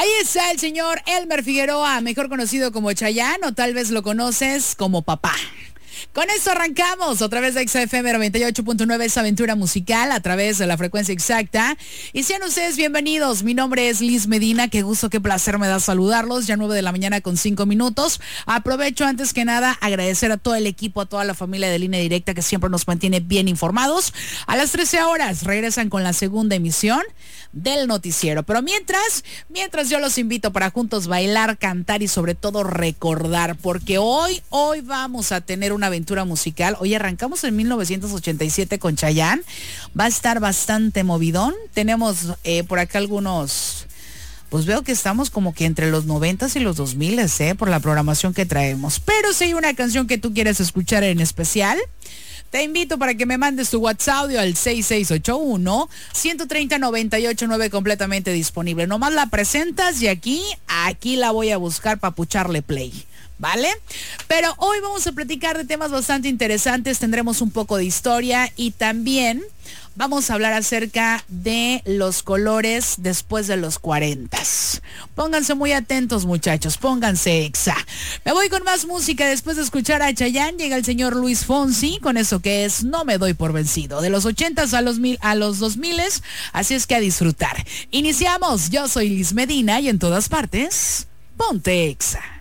Ahí está el señor Elmer Figueroa, mejor conocido como Chayanne, o tal vez lo conoces como Papá. Con esto arrancamos otra vez de XFM 98.9, esa aventura musical a través de la frecuencia exacta. Y sean ustedes bienvenidos. Mi nombre es Liz Medina. Qué gusto, qué placer me da saludarlos. Ya 9 de la mañana con 5 minutos. Aprovecho antes que nada agradecer a todo el equipo, a toda la familia de Línea Directa que siempre nos mantiene bien informados. A las 13 horas regresan con la segunda emisión del noticiero. Pero mientras yo los invito para juntos bailar, cantar y sobre todo recordar, porque hoy vamos a tener una aventura musical. Hoy arrancamos en 1987 con Chayanne. Va a estar bastante movidón. Tenemos por acá algunos, pues veo que estamos como que entre los 90s y los 2000s, por la programación que traemos. Pero si hay una canción que tú quieres escuchar en especial, te invito para que me mandes tu WhatsApp audio al 6681-130-989, completamente disponible. Nomás la presentas y aquí la voy a buscar para pucharle play, ¿vale? Pero hoy vamos a platicar de temas bastante interesantes. Tendremos un poco de historia y también vamos a hablar acerca de los colores después de los 40. Pónganse muy atentos, muchachos, pónganse exa. Me voy con más música. Después de escuchar a Chayanne, llega el señor Luis Fonsi con eso que es No me doy por vencido. De los 80s a los 2000s, así es que a disfrutar. Iniciamos. Yo soy Liz Medina y en todas partes, ponte exa.